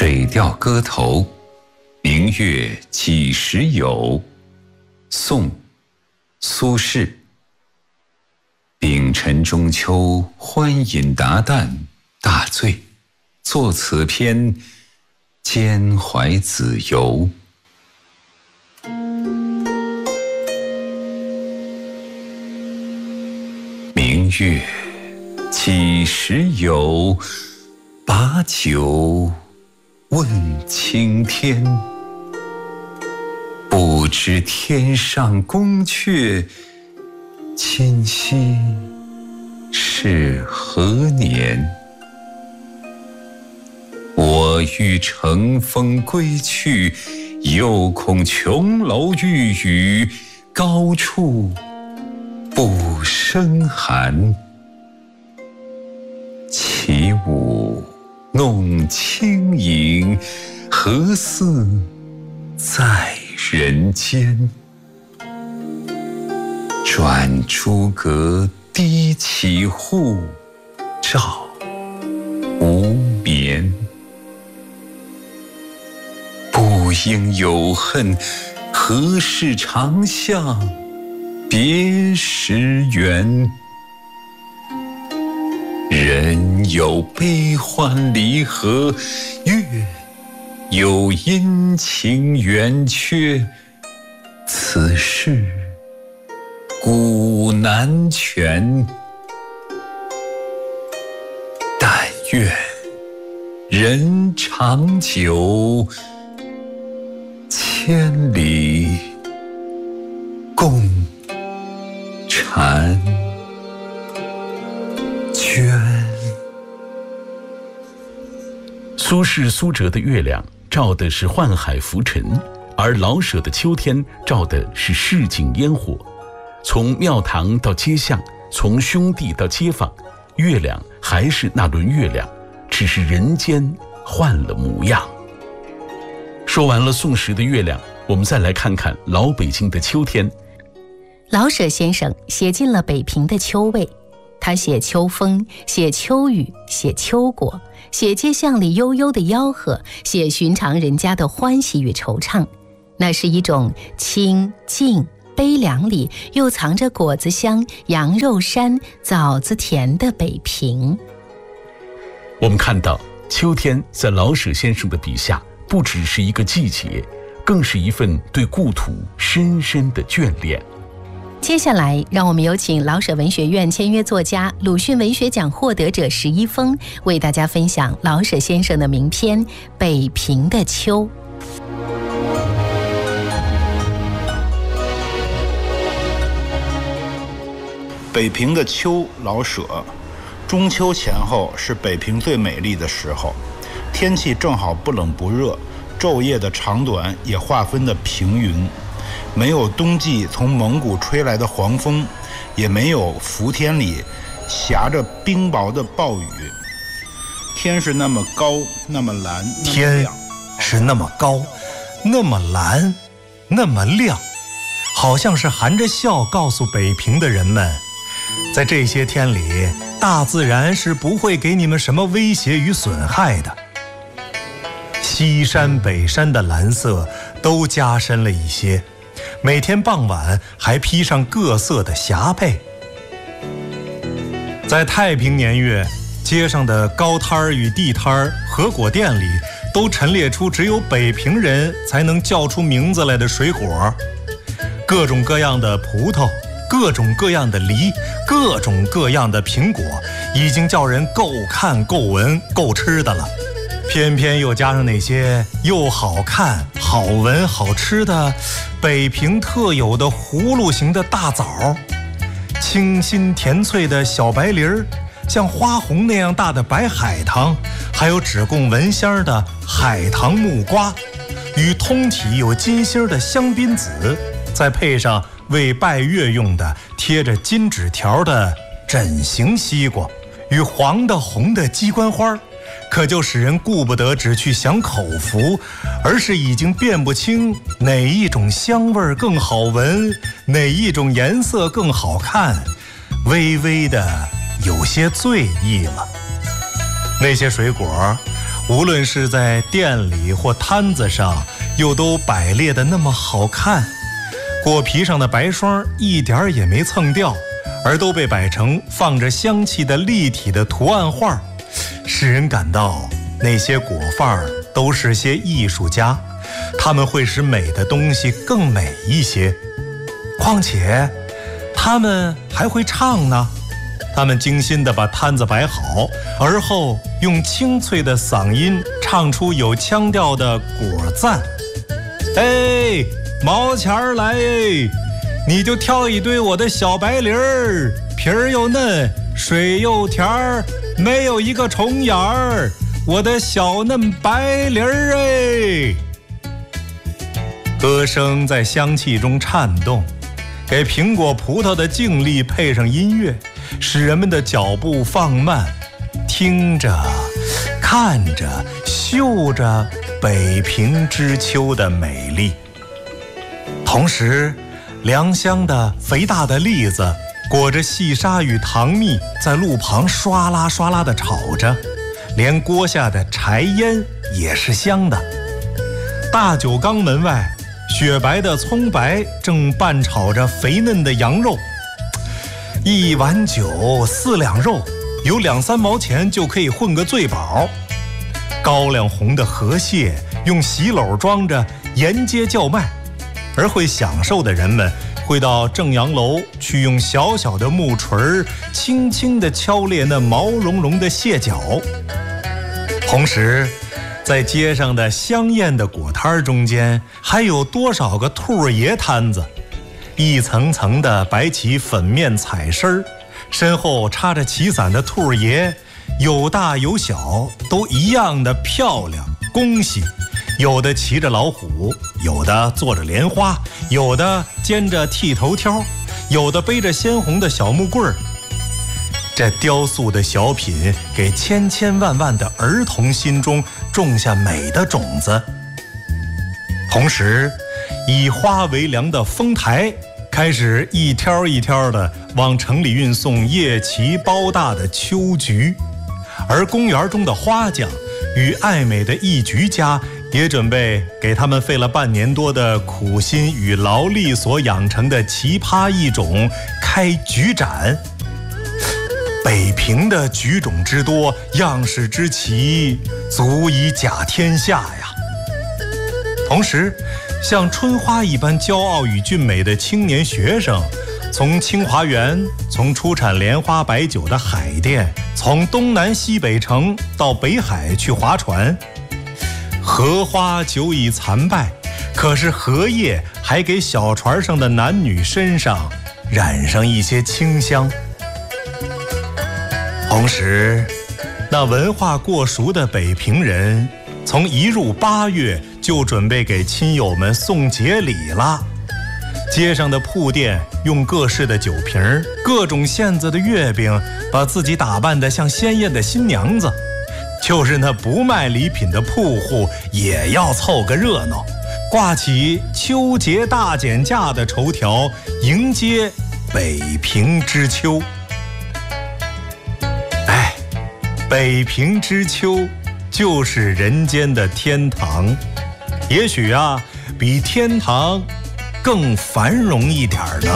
水调歌头，明月几时有？宋·苏轼。丙辰中秋，欢饮达旦，大醉，作此篇，兼怀子由。明月几时有？把酒问青天。不知天上宫阙，今夕是何年？我欲乘风归去，又恐琼楼玉宇，高处不胜寒。起舞弄清影，何似在人间？转朱阁，低绮户，照无眠。不应有恨，何事长向别时圆？人有悲欢离合，月有阴晴圆缺，此事古难全。但愿人长久，千里共婵娟。 苏轼、苏辙的月亮照的是宦海浮沉，而老舍的秋天照的是市井烟火。从庙堂到街巷，从兄弟到街坊，月亮还是那轮月亮，只是人间换了模样。说完了宋时的月亮，我们再来看看老北京的秋天。 老舍先生写尽了北平的秋味，他写秋风，写秋雨，写秋果，写街巷里悠悠的吆喝，写寻常人家的欢喜与惆怅。那是一种清静悲凉里又藏着果子香、羊肉膻、枣子甜的北平。 我们看到秋天在老舍先生的笔下，不只是一个季节，更是一份对故土深深的眷恋。 接下来让我们有请老舍文学院签约作家、鲁迅文学奖获得者石一峰为大家分享老舍先生的名篇《北平的秋》。 北平的秋，老舍。中秋前后是北平最美丽的时候，天气正好不冷不热，昼夜的长短也划分得平匀，没有冬季从蒙古吹来的黄风，也没有伏天里挟着冰雹的暴雨。天是那么高，那么蓝， 天是那么高，那么蓝，那么亮，好像是含着笑告诉北平的人们，在这些天里，大自然是不会给你们什么威胁与损害的。西山北山的蓝色都加深了一些，每天傍晚还披上各色的霞帔。在太平年月，街上的高摊与地摊、和果店里，都陈列出只有北平人才能叫出名字来的水果，各种各样的葡萄，各种各样的梨，各种各样的苹果，已经叫人够看够闻够吃的了。偏偏又加上那些又好看好闻好吃的北平特有的葫芦形的大枣，清新甜脆的小白梨儿，像花红那样大的白海棠，还有只供闻香的海棠木瓜，与通体有金星的香槟子，再配上为拜月用的贴着金纸条的枕形西瓜，与黄的红的鸡冠花，可就使人顾不得只去享口福，而是已经辨不清哪一种香味更好闻，哪一种颜色更好看，微微的有些醉意了。那些水果无论是在店里或摊子上，又都摆列得那么好看。果皮上的白霜一点也没蹭掉，而都被摆成放着香气的立体的图案画，使人感到那些果贩都是些艺术家，他们会使美的东西更美一些。况且他们还会唱呢，他们精心地把摊子摆好，而后用清脆的嗓音唱出有腔调的果赞。哎，毛钱儿来哎，你就挑一堆我的小白梨儿，皮儿又嫩，水又甜儿，没有一个虫眼儿，我的小嫩白梨儿哎。歌声在香气中颤动，给苹果葡萄的静立配上音乐，使人们的脚步放慢，听着看着嗅着北平之秋的美丽。同时良香的肥大的栗子裹着细沙与糖蜜，在路旁唰啦唰啦地炒着，连锅下的柴烟也是香的。大酒缸门外，雪白的葱白正拌炒着肥嫩的羊肉，一碗酒4两肉，有2-3毛钱就可以混个醉饱。高粱红的河蟹用席篓装着沿街叫卖，而会享受的人们会到正阳楼去用小小的木锤轻轻地敲裂那毛茸茸的蟹脚。同时在街上的香艳的果摊中间，还有多少个兔儿爷摊子，一层层的摆起粉面彩身，身后插着旗伞的兔儿爷，有大有小，都一样的漂亮恭喜。有的骑着老虎，有的坐着莲花，有的肩着剃头挑，有的背着鲜红的小木棍儿。这雕塑的小品给千千万万的儿童心中种下美的种子。同时以花为粮的丰台开始一挑一挑的往城里运送叶奇包大的秋菊，而公园中的花匠与爱美的艺菊家也准备给他们费了半年多的苦心与劳力所养成的奇葩艺种开菊展。北平的菊种之多，样式之奇，足以甲天下呀。同时像春花一般骄傲与俊美的青年学生，从清华园，从出产莲花白酒的海淀，从东南西北城到北海去划船。荷花久已残败，可是荷叶还给小船上的男女身上染上一些清香。同时那文化过熟的北平人，从一入8月就准备给亲友们送节礼了。街上的铺店用各式的酒瓶，各种馅子的月饼，把自己打扮得像鲜艳的新娘子。就是那不卖礼品的铺户也要凑个热闹，挂起秋节大减价的绸条，迎接北平之秋。北平之秋就是人间的天堂，也许啊，比天堂更繁荣一点呢。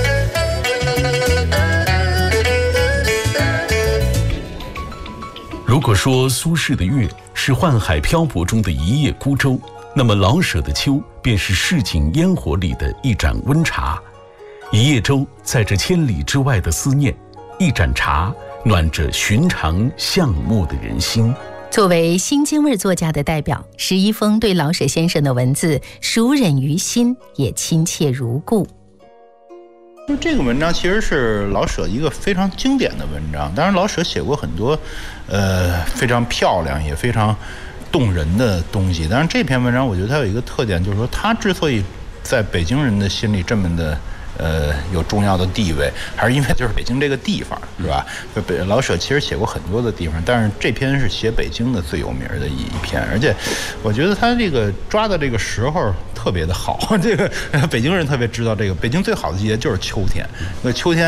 如果说苏轼的月是宦海漂泊中的一叶孤舟，那么老舍的秋便是市井烟火里的一盏温茶。一叶舟载着千里之外的思念，一盏茶暖着寻常巷陌的人心。 作为新京味作家的代表，史一峰对老舍先生的文字熟稔于心，也亲切如故。 这个文章其实是老舍一个非常经典的文章，当然老舍写过很多非常漂亮也非常动人的东西，但是这篇文章我觉得它有一个特点，就是说它之所以在北京人的心里这么的有重要的地位，还是因为就是北京这个地方，是吧？老舍其实写过很多的地方，但是这篇是写北京的最有名的一篇，而且我觉得他这个抓的这个时候特别的好。这个北京人特别知道，这个北京最好的季节就是秋天，因为秋天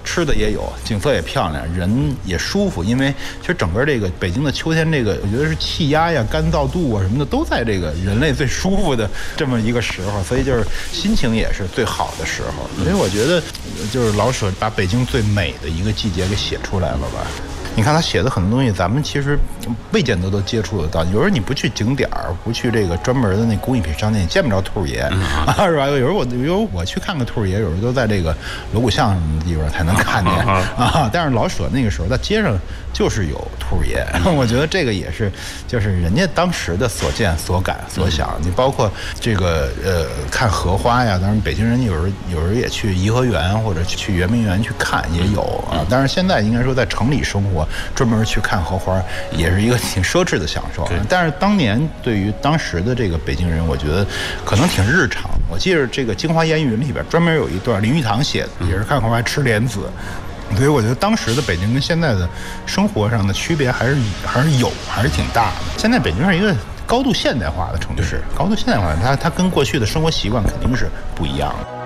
吃的也有，景色也漂亮，人也舒服。因为其实整个这个北京的秋天，这个我觉得是气压呀、干燥度啊什么的，都在这个人类最舒服的这么一个时候，所以就是心情也是最好的时候。所以我觉得，就是老舍把北京最美的一个季节给写出来了吧。你看他写的很多东西，咱们其实未见得都接触得到。有时候你不去景点儿，不去这个专门的那工艺品商店，你见不着兔爷啊，是吧？有时候我去看个兔爷，有时候都在这个锣鼓巷什么地方才能看见啊。但是老舍那个时候在街上就是有兔爷，我觉得这个也是就是人家当时的所见所感所想。你包括这个看荷花呀，当然北京人有时候也去颐和园或者去圆明园去看也有啊。但是现在应该说在城里生活，专门去看荷花也是一个挺奢侈的享受。但是当年对于当时的这个北京人，我觉得可能挺日常。我记得这个《京华烟云》里边专门有一段林语堂写的，也是看荷花吃莲子。所以我觉得当时的北京跟现在的生活上的区别还是挺大的。现在北京是一个高度现代化的城市，高度现代化，它跟过去的生活习惯肯定是不一样的。